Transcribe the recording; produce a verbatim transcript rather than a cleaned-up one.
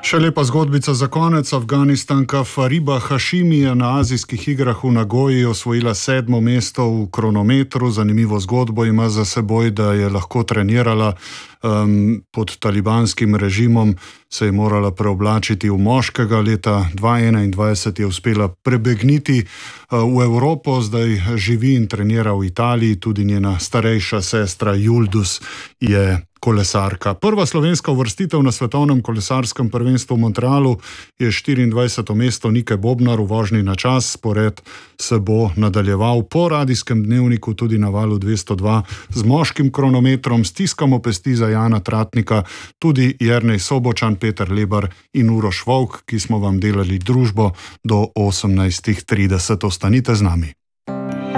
Še lepa zgodbica za konec. Afganistanka Fariba Hašimi je na azijskih igrah v Nagoji osvojila sedmo mesto v kronometru. Zanimivo zgodbo ima za seboj, da je lahko trenirala um, pod talibanskim režimom, se je morala preoblačiti v moškega. Leta dva tisoč enaindvajset je uspela prebegniti uh, v Evropo, zdaj živi in trenira v Italiji. Tudi njena starejša sestra Juldus je kolesarka. Prva slovenska uvrstitev na svetovnem kolesarskem prvenstvu v Montrealu je štiriindvajseto mesto Nike Bobnar v vožnji na čas. Spored se bo nadaljeval po radijskem dnevniku tudi na valu dvesto dva z moškim kronometrom. Stiskamo pesti za Jana Tratnika, tudi Jernej Sobočan, Peter Lebar in Uroš Volk, ki smo vam delali družbo do osemnajstih trideset. Ostanite z nami.